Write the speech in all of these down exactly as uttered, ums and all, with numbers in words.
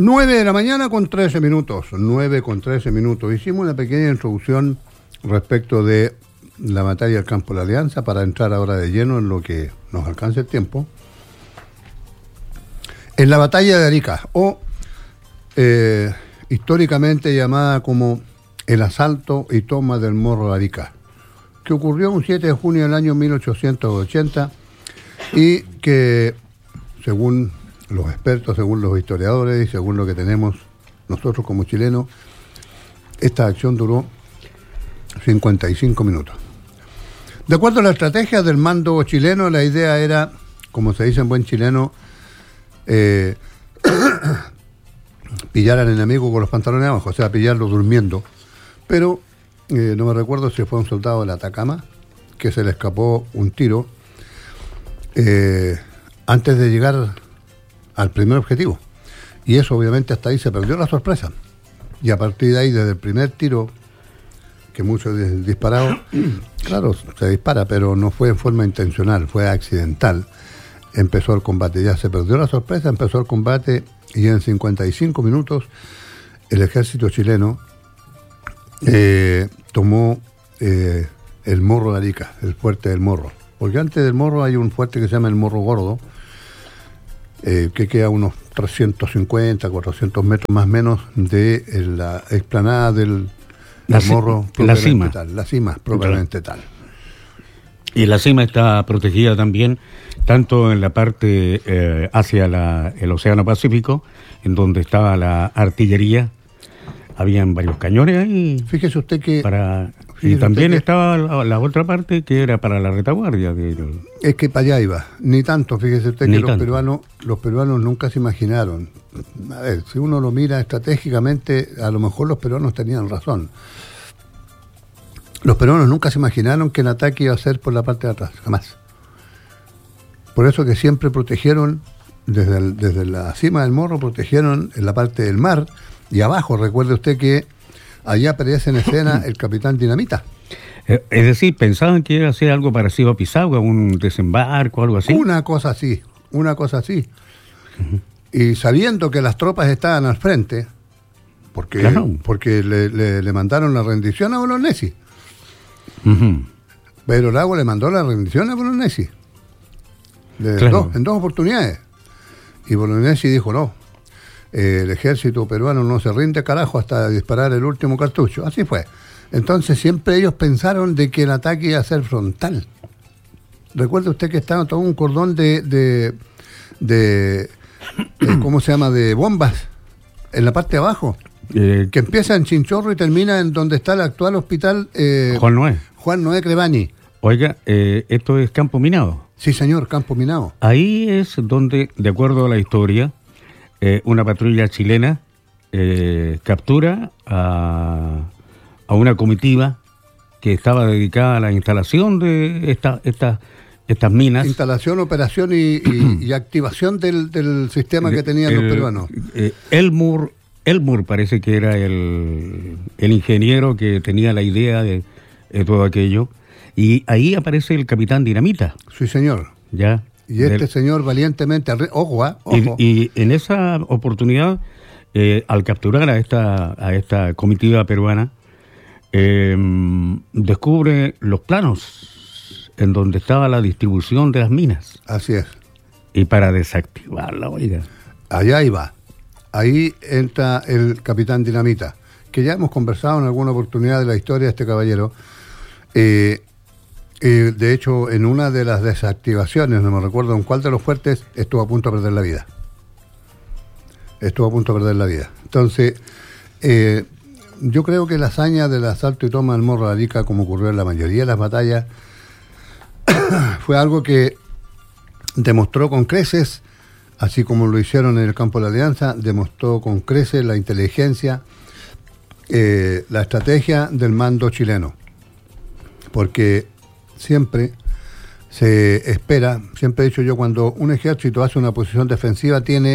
nueve de la mañana con trece minutos, nueve con trece minutos. Hicimos una pequeña introducción respecto de la batalla del campo de la Alianza para entrar ahora de lleno en lo que nos alcance el tiempo. En la batalla de Arica, o eh, históricamente llamada como el asalto y toma del Morro de Arica, que ocurrió un siete de junio del año mil ochocientos ochenta y que, según los expertos, según los historiadores y según lo que tenemos nosotros como chilenos, esta acción duró cincuenta y cinco minutos. De acuerdo a la estrategia del mando chileno, la idea era, como se dice en buen chileno, eh, pillar al enemigo con los pantalones abajo, o sea, pillarlo durmiendo. Pero eh, no me recuerdo si fue un soldado del Atacama que se le escapó un tiro eh, antes de llegar al primer objetivo. Y eso obviamente hasta ahí se perdió la sorpresa. Y a partir de ahí, desde el primer tiro, que muchos disparados, claro, se dispara, pero no fue en forma intencional, fue accidental. Empezó el combate, ya se perdió la sorpresa, empezó el combate y en cincuenta y cinco minutos el ejército chileno eh, tomó eh, el Morro de Arica, el fuerte del Morro. Porque antes del Morro hay un fuerte que se llama el Morro Gordo, eh, que queda a unos trescientos cincuenta, cuatrocientos metros más o menos de la explanada del, la del Morro. La cima. Tal, la cima, propiamente tal. Y la cima está protegida también, tanto en la parte eh, hacia la, el Océano Pacífico, en donde estaba la artillería, habían varios cañones ahí. Fíjese usted que... Para, y también que, estaba la, la otra parte que era para la retaguardia. De, es que para allá iba, ni tanto, fíjese usted que Ni los tanto. peruanos, los peruanos nunca se imaginaron. A ver, si uno lo mira estratégicamente, a lo mejor los peruanos tenían razón. Los peruanos nunca se imaginaron que el ataque iba a ser por la parte de atrás, jamás. Por eso que siempre protegieron, desde, el, desde la cima del Morro, protegieron en la parte del mar, y abajo, recuerde usted que allá aparece en escena el capitán Dinamita. Eh, es decir, pensaban que iba a ser algo parecido a Pisagua, un desembarco, algo así. Una cosa así, una cosa así. Uh-huh. Y sabiendo que las tropas estaban al frente, porque, claro. porque le, le, le mandaron la rendición a Bolognesi. Uh-huh. Pedro Lago le mandó la rendición a Bolognesi claro. dos, en dos oportunidades, y Bolognesi dijo no, eh, el ejército peruano no se rinde carajo hasta disparar el último cartucho. Así fue. Entonces siempre ellos pensaron de que el ataque iba a ser frontal. Recuerde usted que estaba todo un cordón de de, de, de ¿cómo se llama? De bombas en la parte de abajo, eh, que empieza en Chinchorro y termina en donde está el actual hospital eh, Juan Noé. Juan Noé Crevani. Oiga, eh, esto es campo minado. Sí, señor, campo minado. Ahí es donde, de acuerdo a la historia, eh, una patrulla chilena eh, captura a, a una comitiva que estaba dedicada a la instalación de esta, esta, estas minas. Instalación, operación y, y, y activación del, del sistema que tenían el, los peruanos. Eh, Elmur, Elmur parece que era el, el ingeniero que tenía la idea de, de todo aquello. Y ahí aparece el capitán Dinamita. Sí, señor. Ya. Y este del... señor valientemente, ojo, ¿eh? Ojo. Y, y en esa oportunidad, eh, al capturar a esta, a esta comitiva peruana, eh, descubre los planos en donde estaba la distribución de las minas. Así es. Y para desactivarla, oiga. Allá iba. Ahí entra el capitán Dinamita, que ya hemos conversado en alguna oportunidad de la historia de este caballero. Eh, eh, de hecho, en una de las desactivaciones, no me recuerdo en cuál de los fuertes, estuvo a punto de perder la vida. Estuvo a punto de perder la vida. Entonces, eh, yo creo que la hazaña del asalto y toma del Morro de Arica, como ocurrió en la mayoría de las batallas, fue algo que demostró con creces, así como lo hicieron en el campo de la Alianza, demostró con creces la inteligencia, eh, la estrategia del mando chileno. Porque siempre se espera, siempre he dicho yo, cuando un ejército hace una posición defensiva, tiene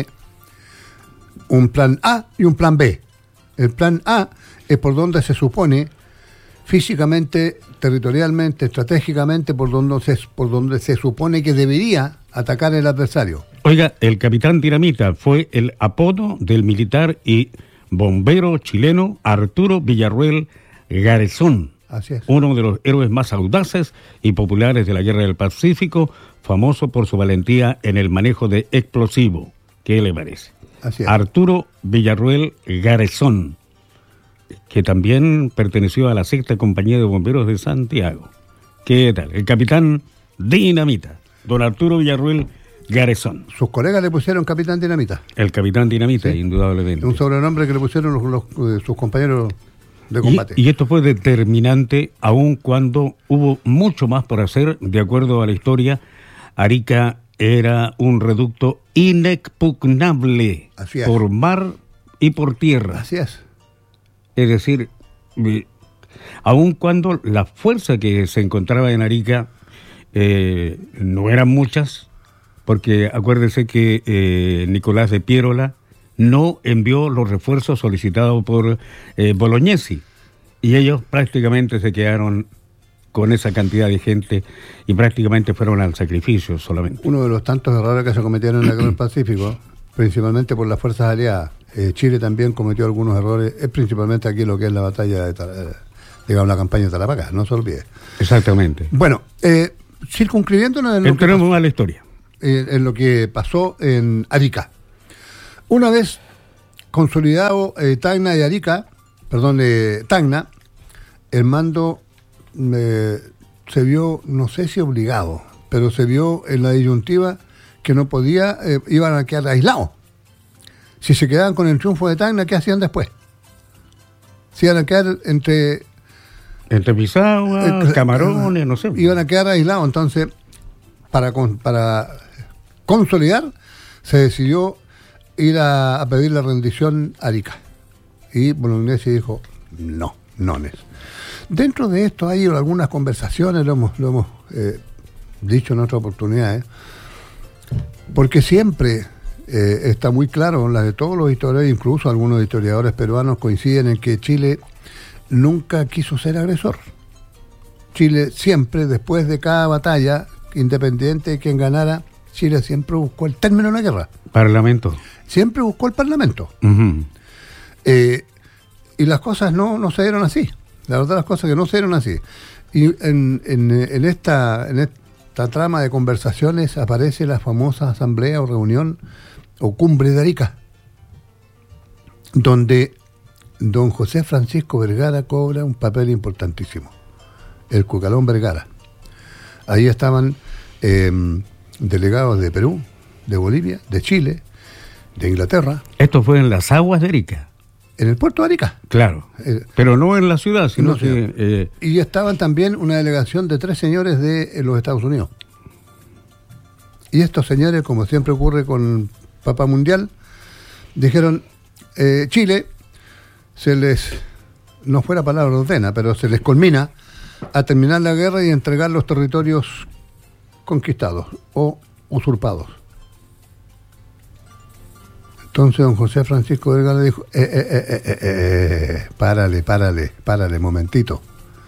un plan A y un plan B. El plan A es por donde se supone, físicamente, territorialmente, estratégicamente, por donde se, por donde se supone que debería atacar el adversario. Oiga, el Capitán Dinamita fue el apodo del militar y bombero chileno Arturo Villarroel Garezón. Así es. Uno de los héroes más audaces y populares de la Guerra del Pacífico, famoso por su valentía en el manejo de explosivos. ¿Qué le parece? Así es. Arturo Villarroel Garezón, que también perteneció a la sexta compañía de bomberos de Santiago. ¿Qué tal? El Capitán Dinamita, don Arturo Villarroel Garezón. Sus colegas le pusieron Capitán Dinamita. El Capitán Dinamita, sí, indudablemente. Un sobrenombre que le pusieron los, los, sus compañeros de combate. Y, y esto fue determinante aun cuando hubo mucho más por hacer. De acuerdo a la historia, Arica era un reducto inexpugnable por mar y por tierra. Así es. Es decir, aun cuando la fuerza que se encontraba en Arica eh, no eran muchas, porque acuérdese que eh, Nicolás de Piérola no envió los refuerzos solicitados por eh, Bolognesi, y ellos prácticamente se quedaron con esa cantidad de gente y prácticamente fueron al sacrificio solamente. Uno de los tantos errores que se cometieron en la Guerra del Pacífico, principalmente por las fuerzas aliadas, eh, Chile también cometió algunos errores, es principalmente aquí lo que es la batalla de, Tal- digamos, la campaña de Tarapacá, no se olvide. Exactamente. Bueno, eh, circunscribiéndonos en lo, que Entremos pasó, a la historia. eh, en lo que pasó en Arica. Una vez consolidado eh, Tacna y Arica, perdón, eh, Tacna, el mando eh, se vio, no sé si obligado, pero se vio en la disyuntiva que no podía, eh, iban a quedar aislados. Si se quedaban con el triunfo de Tacna, ¿qué hacían después? Se iban a quedar entre... Entre Pisagua, eh, Camarones, no sé. Iban a quedar aislados, entonces, para, con, para consolidar, se decidió ir a, a pedir la rendición a Arica. Y Bolognesi dijo, no, no es. Dentro de esto hay algunas conversaciones, lo hemos, lo hemos eh, dicho en otras oportunidades, porque siempre eh, está muy claro, la de todos los historiadores, incluso algunos historiadores peruanos coinciden en que Chile nunca quiso ser agresor. Chile siempre, después de cada batalla, independiente de quien ganara, Chile siempre buscó el término de la guerra. Parlamento. Siempre buscó el Parlamento. Uh-huh. Eh, y las cosas no, no se dieron así. La verdad, las cosas que no se dieron así. Y en, en, en, esta, en esta trama de conversaciones aparece la famosa asamblea o reunión o cumbre de Arica, donde don José Francisco Vergara cobra un papel importantísimo. El Cucalón Vergara. Ahí estaban eh, delegados de Perú, de Bolivia, de Chile, de Inglaterra. Esto fue en las aguas de Arica. En el puerto de Arica. Claro, eh, pero no en la ciudad, sino no, que... Eh... Y estaban también una delegación de tres señores de los Estados Unidos. Y estos señores, como siempre ocurre con Papa Mundial, dijeron, eh, Chile se les, no fue la palabra ordena, pero se les culmina a terminar la guerra y entregar los territorios conquistados o usurpados. Entonces don José Francisco Vergara dijo, eh, eh, eh, eh, eh, eh, párale, párale, párale, momentito.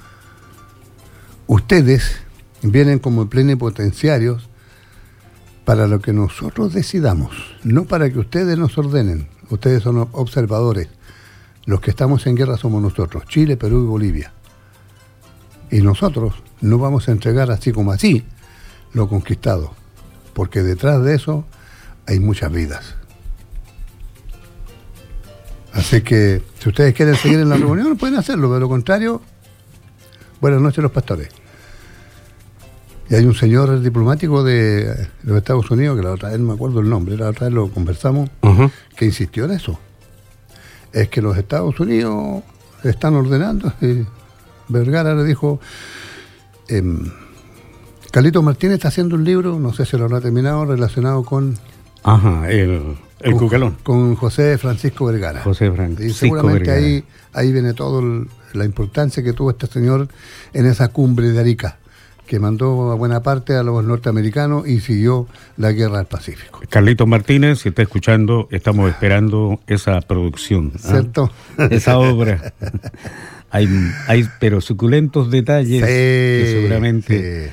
Ustedes vienen como plenipotenciarios para lo que nosotros decidamos, no para que ustedes nos ordenen. Ustedes son observadores. Los que estamos en guerra somos nosotros, Chile, Perú y Bolivia. Y nosotros no vamos a entregar así como así lo conquistado, porque detrás de eso hay muchas vidas. Así que, si ustedes quieren seguir en la reunión, pueden hacerlo, pero de lo contrario, buenas noches los pastores. Y hay un señor diplomático de los Estados Unidos, que la otra vez no me acuerdo el nombre, la otra vez lo conversamos, uh-huh. que insistió en eso. Es que los Estados Unidos están ordenando, y Vergara le dijo, eh, Carlito Martínez está haciendo un libro, no sé si lo habrá terminado, relacionado con... Ajá, el... El con, Cucalón. Con José Francisco Vergara. José Francisco Y seguramente Vergara. ahí ahí viene todo el, la importancia que tuvo este señor en esa cumbre de Arica, que mandó a buena parte a los norteamericanos y siguió la guerra del Pacífico. Carlitos Martínez, si está escuchando, estamos esperando esa producción. ¿Cierto? ¿Ah? Esa obra. hay, hay, pero suculentos detalles sí, que seguramente... Sí.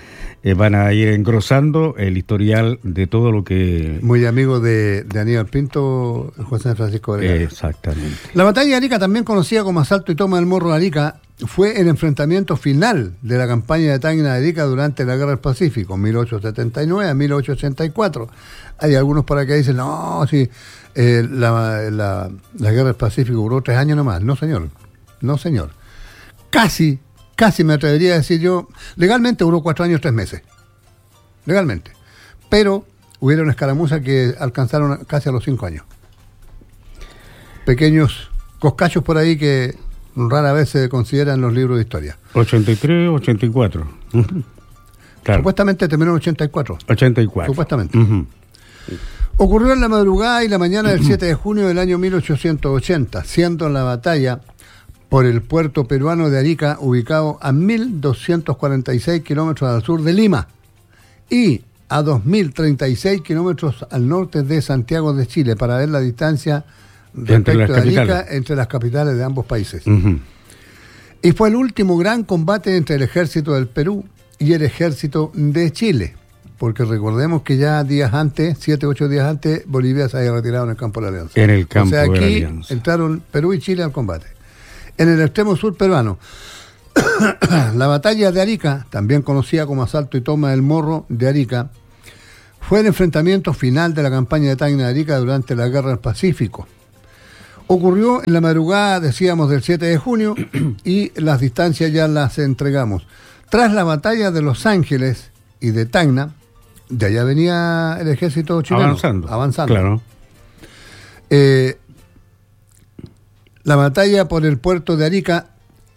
eh, van a ir engrosando el historial de todo lo que... Muy amigo de, de Aníbal Pinto, José Francisco Vergara. Exactamente. La batalla de Arica, también conocida como Asalto y Toma del Morro de Arica, fue el enfrentamiento final de la campaña de Tacna de Arica durante la Guerra del Pacífico, mil ochocientos setenta y nueve a mil ochocientos ochenta y cuatro. Hay algunos por acá que dicen, no, sí, eh, la, la, la Guerra del Pacífico duró tres años nomás. No, señor. No, señor. Casi, casi me atrevería a decir yo, legalmente duró cuatro años, tres meses. Legalmente. Pero hubieron escaramuzas que alcanzaron casi a los cinco años. Pequeños coscachos por ahí que rara vez se consideran en los libros de historia. ochenta y tres, ochenta y cuatro. Claro. Supuestamente terminó en ochenta y cuatro. ochenta y cuatro. Supuestamente. Uh-huh. Ocurrió en la madrugada y la mañana del siete de junio del año mil ochocientos ochenta, siendo la batalla por el puerto peruano de Arica, ubicado a mil doscientos cuarenta y seis kilómetros al sur de Lima y a dos mil treinta y seis kilómetros al norte de Santiago de Chile, para ver la distancia respecto de Arica entre las capitales de ambos países. Uh-huh. Y fue el último gran combate entre el ejército del Perú y el ejército de Chile, porque recordemos que ya días antes, siete, ocho días antes, Bolivia se había retirado en el campo de la Alianza. En el campo o sea, aquí de la Alianza entraron Perú y Chile al combate. En el extremo sur peruano, la batalla de Arica, también conocida como Asalto y Toma del Morro de Arica, fue el enfrentamiento final de la campaña de Tacna de Arica durante la Guerra del Pacífico. Ocurrió en la madrugada, decíamos, del siete de junio, y las distancias ya las entregamos. Tras la batalla de Los Ángeles y de Tacna, de allá venía el ejército chileno. Avanzando. Avanzando. Claro. Eh, la batalla por el puerto de Arica,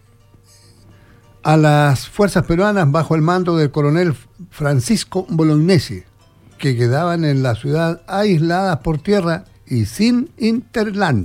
a las fuerzas peruanas bajo el mando del coronel Francisco Bolognesi, que quedaban en la ciudad aisladas por tierra y sin interland.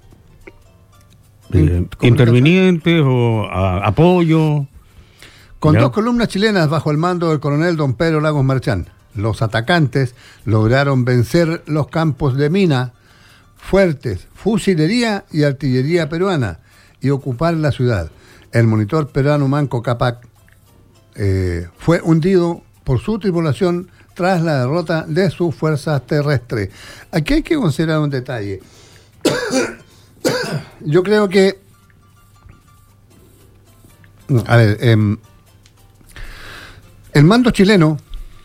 Eh, intervinientes o a, apoyo. Con ¿ya? dos columnas chilenas bajo el mando del coronel don Pedro Lagos Marchán, los atacantes lograron vencer los campos de mina, fuertes, fusilería y artillería peruana y ocupar la ciudad. El monitor peruano Manco Cápac eh, fue hundido por su tripulación tras la derrota de sus fuerzas terrestres. Aquí hay que considerar un detalle. Yo creo que, a ver, eh, el mando chileno,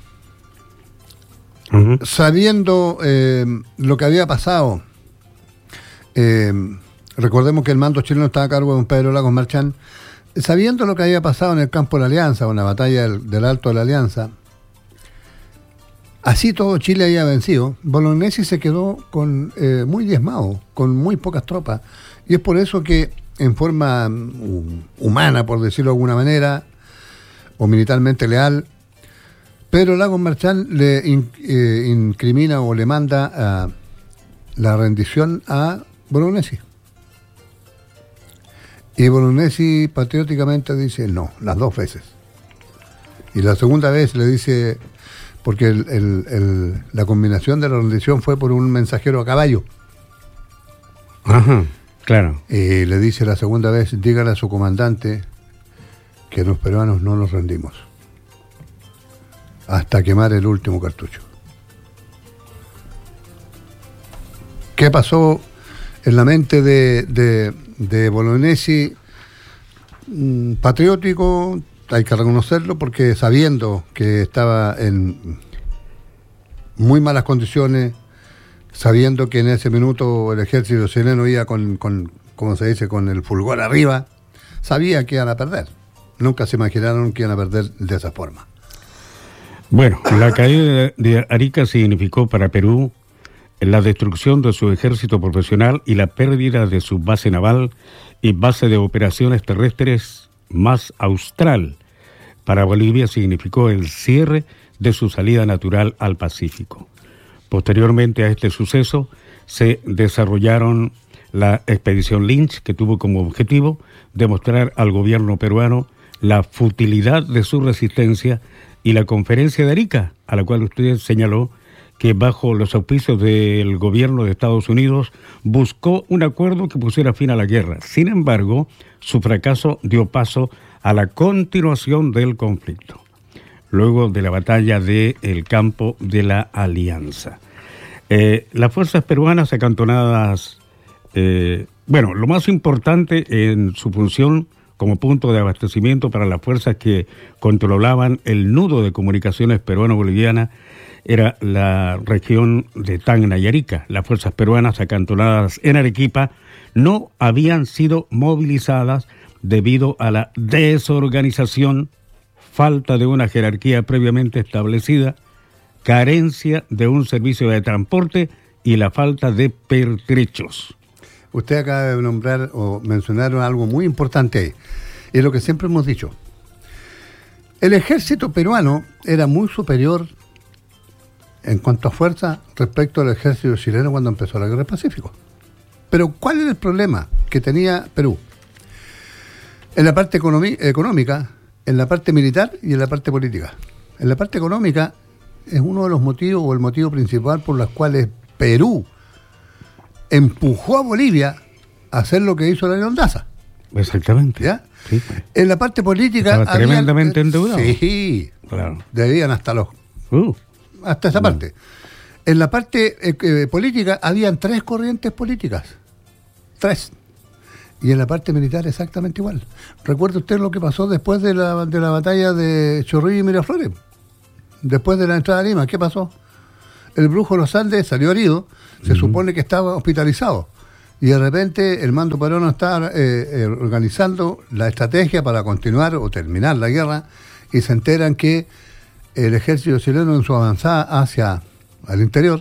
uh-huh. sabiendo eh, lo que había pasado, eh, recordemos que el mando chileno estaba a cargo de don Pedro Lagos Marchán, sabiendo lo que había pasado en el campo de la Alianza, o en la batalla del, del Alto de la Alianza, así todo Chile había vencido, Bolognesi se quedó con eh, muy diezmado, con muy pocas tropas. Y es por eso que, en forma um, humana, por decirlo de alguna manera, o militarmente leal, Pedro Lagos Marchán le in, eh, incrimina o le manda uh, la rendición a Bolognesi. Y Bolognesi patrióticamente dice no, las dos veces. Y la segunda vez le dice, porque el, el, el, la combinación de la rendición fue por un mensajero a caballo. Ajá, claro. Y le dice la segunda vez, dígale a su comandante que los peruanos no nos rendimos hasta quemar el último cartucho. ¿Qué pasó en la mente de, de, de Bolognesi? Mm, patriótico, hay que reconocerlo, porque sabiendo que estaba en muy malas condiciones, sabiendo que en ese minuto el ejército chileno iba con, con, como se dice, con el fulgor arriba, sabía que iban a perder. Nunca se imaginaron que iban a perder de esa forma. Bueno, la caída de Arica significó para Perú la destrucción de su ejército profesional y la pérdida de su base naval y base de operaciones terrestres más austral. Para Bolivia significó el cierre de su salida natural al Pacífico. Posteriormente a este suceso se desarrollaron la expedición Lynch, que tuvo como objetivo demostrar al gobierno peruano la futilidad de su resistencia, y la conferencia de Arica, a la cual usted señaló que bajo los auspicios del gobierno de Estados Unidos buscó un acuerdo que pusiera fin a la guerra. Sin embargo, su fracaso dio paso a la continuación del conflicto. luego de la batalla del campo de la Alianza. Eh, las fuerzas peruanas acantonadas, eh, bueno, lo más importante en su función como punto de abastecimiento para las fuerzas que controlaban el nudo de comunicaciones peruano-boliviana era la región de Tacna y Arica. Las fuerzas peruanas acantonadas en Arequipa no habían sido movilizadas debido a la desorganización, falta de una jerarquía previamente establecida, carencia de un servicio de transporte y la falta de pertrechos. Usted acaba de nombrar o mencionar algo muy importante ahí. Es lo que siempre hemos dicho. El ejército peruano era muy superior en cuanto a fuerza respecto al ejército chileno cuando empezó la Guerra del Pacífico. Pero ¿cuál era el problema que tenía Perú? En la parte economi- económica, en la parte militar y en la parte política. En la parte económica es uno de los motivos o el motivo principal por los cuales Perú empujó a Bolivia a hacer lo que hizo la León Daza. Exactamente. ¿Ya? Sí. En la parte política... Estaba habían, tremendamente endeudado. Sí, claro. Debían hasta los... Uh. hasta esa No. parte. En la parte eh, eh, política habían tres corrientes políticas. Tres. Y en la parte militar exactamente igual. ¿Recuerda usted lo que pasó después de la, de la batalla de Chorrillos y Miraflores? Después de la entrada a Lima, ¿qué pasó? El brujo de los Andes salió herido, se uh-huh. supone que estaba hospitalizado. Y de repente el mando peruano está eh, eh, organizando la estrategia para continuar o terminar la guerra y se enteran que el ejército chileno en su avanzada hacia el interior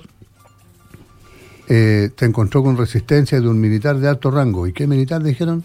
eh, se encontró con resistencia de un militar de alto rango. ¿Y qué militar dijeron?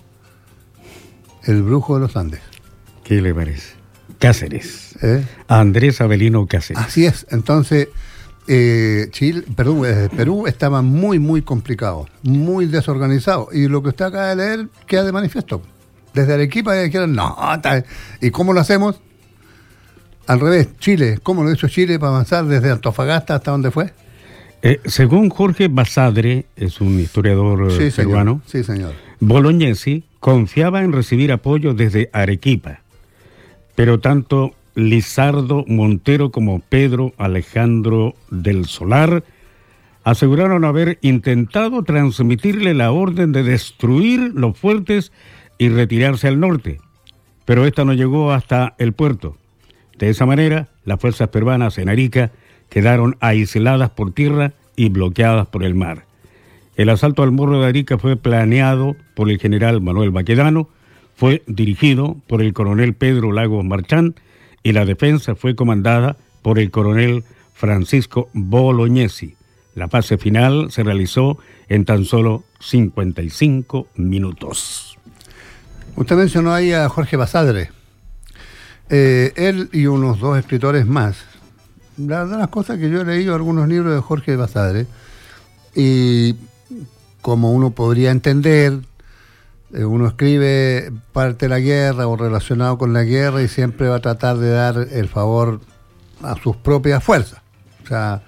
El brujo de los Andes. ¿Qué le parece? Cáceres. ¿Eh? Andrés Avelino Cáceres. Así es. Entonces, eh, Chile, Perú, eh, Perú estaba muy, muy complicado, muy desorganizado. Y lo que usted acaba de leer queda de manifiesto. Desde Arequipa dijeron, no, ta, ¿y cómo lo hacemos? Al revés, Chile, ¿cómo lo hizo Chile para avanzar desde Antofagasta hasta dónde fue? Eh, según Jorge Basadre, es un historiador sí, peruano, señor. Sí, señor. Bolognesi confiaba en recibir apoyo desde Arequipa, pero tanto Lizardo Montero como Pedro Alejandro del Solar aseguraron haber intentado transmitirle la orden de destruir los fuertes y retirarse al norte, pero esta no llegó hasta el puerto. De esa manera, las fuerzas peruanas en Arica quedaron aisladas por tierra y bloqueadas por el mar. El asalto al Morro de Arica fue planeado por el general Manuel Baquedano, fue dirigido por el coronel Pedro Lagos Marchán y la defensa fue comandada por el coronel Francisco Bolognesi. La fase final se realizó en tan solo cincuenta y cinco minutos. Usted mencionó ahí a Jorge Basadre. Eh, él y unos dos escritores más. La verdad, las cosas que yo he leído algunos libros de Jorge Basadre, y como uno podría entender, eh, uno escribe parte de la guerra o relacionado con la guerra y siempre va a tratar de dar el favor a sus propias fuerzas. O sea,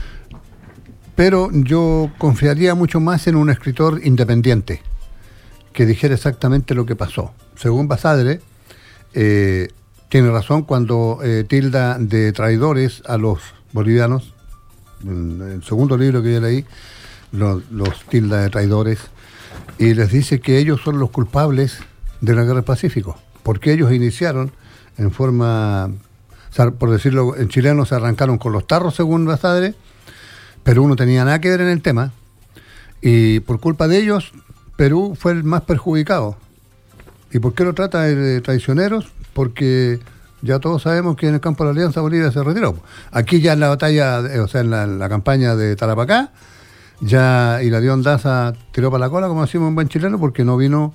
pero yo confiaría mucho más en un escritor independiente que dijera exactamente lo que pasó. Según Basadre, eh, tiene razón cuando eh, tilda de traidores a los bolivianos. En el segundo libro que yo leí, los, los tilda de traidores y les dice que ellos son los culpables de la Guerra del Pacífico, porque ellos iniciaron en forma, por decirlo en chileno, se arrancaron con los tarros según Basadre. Perú no tenía nada que ver en el tema y por culpa de ellos Perú fue el más perjudicado. ¿Y por qué lo trata de traicioneros? Porque ya todos sabemos que en el campo de la Alianza Bolivia se retiró. Aquí ya en la batalla, o sea, en la, en la campaña de Tarapacá, ya Hilarión Daza tiró para la cola, como decimos en buen chileno, porque no vino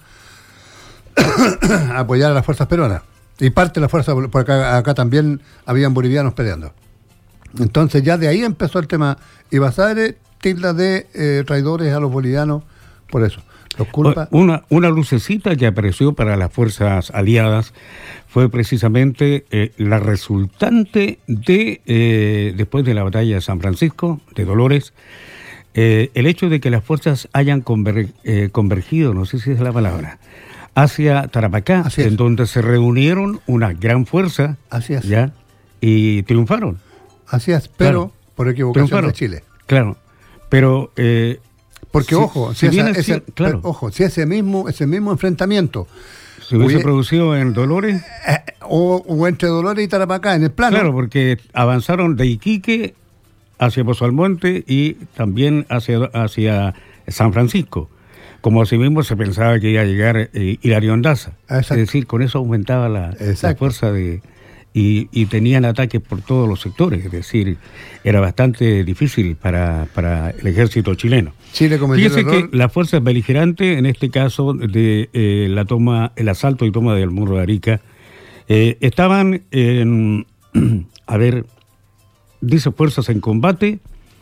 a apoyar a las fuerzas peruanas. Y parte de la fuerza, porque acá, acá también habían bolivianos peleando. Entonces ya de ahí empezó el tema. Y Basadre tilda de eh, traidores a los bolivianos por eso. Los culpa. Una, una lucecita que apareció para las fuerzas aliadas fue precisamente eh, la resultante de, eh, después de la batalla de San Francisco, de Dolores, eh, el hecho de que las fuerzas hayan conver, eh, convergido, no sé si es la palabra, hacia Tarapacá, en donde se reunieron una gran fuerza. Así es. ¿Ya? y triunfaron. Así es, pero claro, por equivocación triunfaron. de Chile. Claro, pero... Eh, Porque, si, ojo, si, si esa, ese, ese, claro. ojo, si ese mismo, ese mismo enfrentamiento se hubiese hubiese, producido en Dolores... Eh, o, o entre Dolores y Tarapacá, en el plano. Claro, porque avanzaron de Iquique hacia Pozo Almonte y también hacia, hacia San Francisco. Como así mismo se pensaba que iba a llegar eh, Hilario Ondaza. Exacto. Es decir, con eso aumentaba la, la fuerza de... Y, y tenían ataques por todos los sectores. Es decir, era bastante difícil para, para el ejército chileno. Chile cometió Fíjese el error. que las fuerzas beligerantes, en este caso de eh, la toma, el asalto y toma del Morro de Arica, eh, estaban en, a ver, dice fuerzas en combate,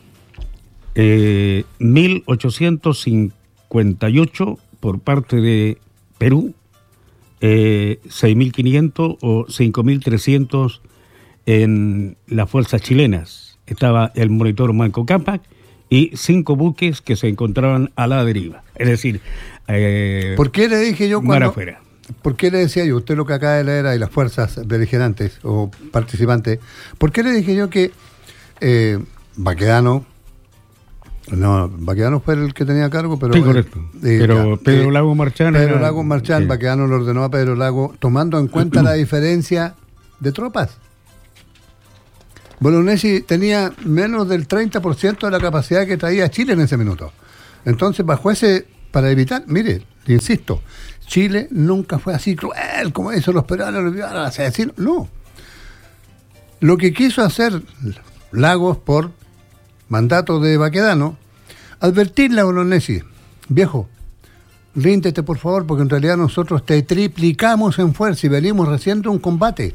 eh, mil ochocientos cincuenta y ocho por parte de Perú, eh, seis mil quinientos o cinco mil trescientos en las fuerzas chilenas. Estaba el monitor Manco Cápac y cinco buques que se encontraban a la deriva. Es decir, eh, ¿por qué le dije yo mar cuando... afuera? ¿Por qué le decía yo, usted lo que acaba de leer ahí, las fuerzas beligerantes o participantes, ¿por qué le dije yo que eh, Baquedano, no, Baquedano fue el que tenía cargo, pero... Sí, correcto. Eh, pero eh, Pedro Lago Marchán... Pedro era, Lago Marchán, sí. Baquedano le ordenó a Pedro Lago, tomando en cuenta la diferencia de tropas. Bolognesi tenía menos del treinta por ciento de la capacidad que traía Chile en ese minuto. Entonces, bajo ese, para evitar, mire, insisto, Chile nunca fue así cruel como eso, los peruanos, los peruanos, así, no. Lo que quiso hacer Lagos por mandato de Baquedano, advertirle a Bolognesi, viejo, ríndete por favor, porque en realidad nosotros te triplicamos en fuerza y venimos recién de un combate.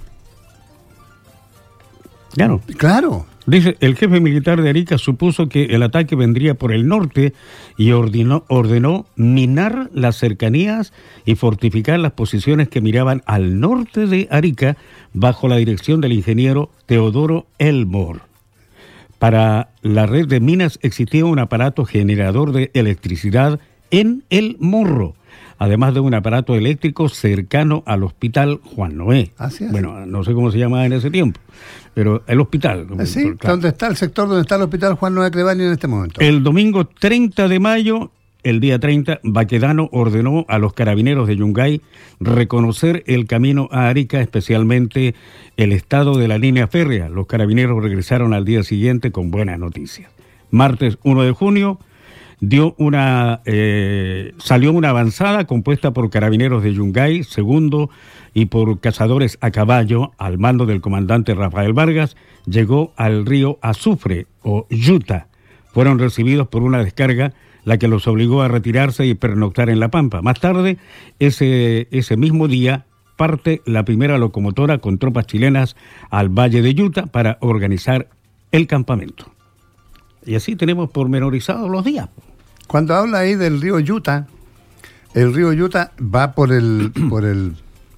Claro. Claro. Dice, el jefe militar de Arica supuso que el ataque vendría por el norte y ordenó, ordenó minar las cercanías y fortificar las posiciones que miraban al norte de Arica bajo la dirección del ingeniero Teodoro Elmore. Para la red de minas existía un aparato generador de electricidad en el Morro, además de un aparato eléctrico cercano al hospital Juan Noé. Así es. Bueno, no sé cómo se llamaba en ese tiempo, pero el hospital. Sí, claro. donde está el sector donde está el hospital Juan Noé Clevani en este momento. El domingo treinta de mayo, el día treinta, Baquedano ordenó a los carabineros de Yungay reconocer el camino a Arica, especialmente el estado de la línea férrea. Los carabineros regresaron al día siguiente con buenas noticias. Martes uno de junio, dio una eh, salió una avanzada compuesta por carabineros de Yungay, segundo, y por cazadores a caballo, al mando del comandante Rafael Vargas, llegó al río Azufre, o Yuta. Fueron recibidos por una descarga, la que los obligó a retirarse y pernoctar en La Pampa. Más tarde, ese, ese mismo día, parte la primera locomotora con tropas chilenas al Valle de Yuta para organizar el campamento. Y así tenemos pormenorizados los días. Cuando habla ahí del río Yuta, el río Yuta va por el por el,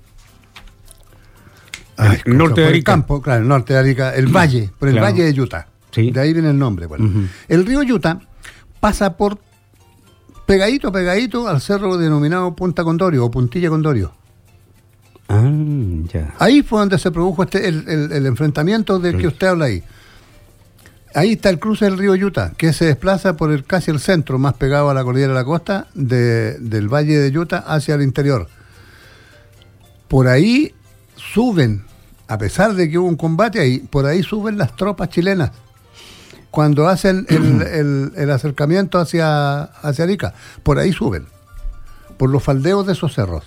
Ay, el norte por de el Arica. campo, claro, el norte de Arica, el valle, por el Claro. valle de Yuta. Sí. De ahí viene el nombre. Bueno. Uh-huh. El río Yuta pasa por pegadito, pegadito al cerro denominado Punta Condorio o Puntilla Condorio. Ah, ya. Ahí fue donde se produjo este el, el, el enfrentamiento del que usted habla ahí. Ahí está el cruce del río Yuta, que se desplaza por el casi el centro, más pegado a la cordillera de la costa, de, del valle de Yuta hacia el interior. Por ahí suben, a pesar de que hubo un combate ahí, por ahí suben las tropas chilenas. Cuando hacen el, el, el acercamiento hacia, hacia Arica, por ahí suben, por los faldeos de esos cerros.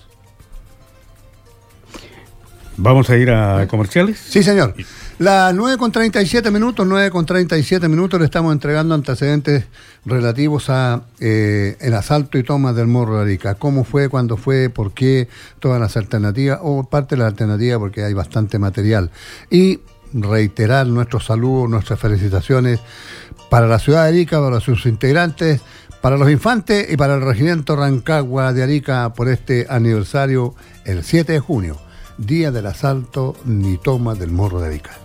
¿Vamos a ir a comerciales? Sí, señor. Las nueve con treinta y siete minutos, nueve con treinta y siete minutos, le estamos entregando antecedentes relativos a eh, el asalto y toma del Morro de Arica. ¿Cómo fue, cuándo fue, por qué, todas las alternativas, o parte de la alternativa, porque hay bastante material. Y reiterar nuestros saludos, nuestras felicitaciones para la ciudad de Arica, para sus integrantes, para los infantes y para el regimiento Rancagua de Arica por este aniversario, el siete de junio, día del asalto ni toma del Morro de Arica.